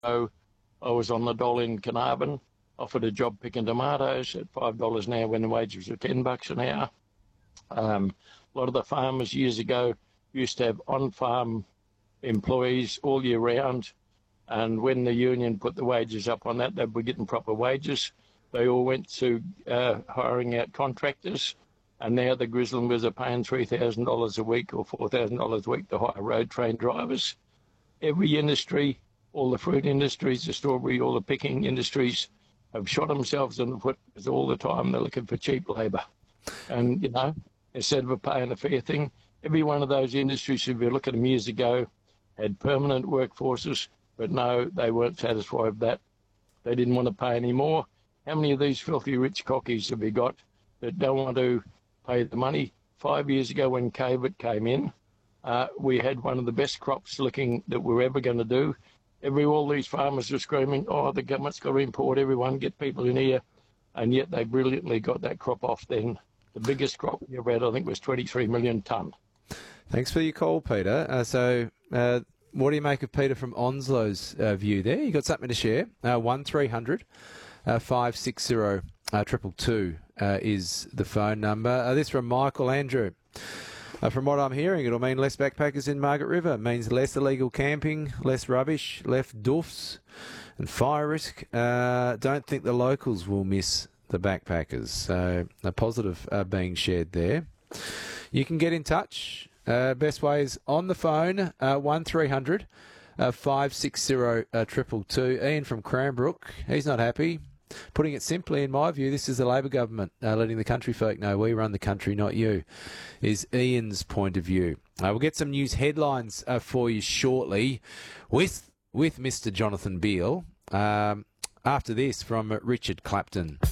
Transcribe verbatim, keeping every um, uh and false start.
ago, I was on the dole in Carnarvon, offered a job picking tomatoes at five dollars an hour when the wages were ten bucks an hour. Um, a lot of the farmers years ago used to have on-farm employees all year round, and when the union put the wages up on that, they were getting proper wages. They all went to uh, hiring out contractors, and now the Grizzlingers are paying three thousand dollars a week or four thousand dollars a week to hire road train drivers. Every industry, all the fruit industries, the strawberry, all the picking industries have shot themselves in the foot because all the time they're looking for cheap labour. And, you know, instead of paying a fair thing, every one of those industries, if you look at them years ago, had permanent workforces, but no, they weren't satisfied with that. They didn't want to pay any more. How many of these filthy rich cockies have we got that don't want to pay the money? Five years ago when COVID came in, uh, we had one of the best crops looking that we're ever going to do. Every all these farmers were screaming, oh, the government's got to import everyone, get people in here. And yet they brilliantly got that crop off then. The biggest crop we ever had, I think, was twenty-three million tonne. Thanks for your call, Peter. Uh, so uh, what do you make of Peter from Onslow's uh, view there? You got something to share? Uh, one three hundred five six zero two two uh, is the phone number. Uh, this from Michael Andrew. Uh, from what I'm hearing, it'll mean less backpackers in Margaret River. It means less illegal camping, less rubbish, less doofs and fire risk. Uh, don't think the locals will miss the backpackers. So a positive uh, being shared there. You can get in touch. Uh, best way is on the phone, uh, one three hundred five six zero two two. Ian from Cranbrook, he's not happy. Putting it simply, in my view, this is the Labor government uh, letting the country folk know we run the country, not you, is Ian's point of view. Uh, we'll get some news headlines uh, for you shortly with, with Mister Jonathan Beale. Um, after this from Richard Clapton.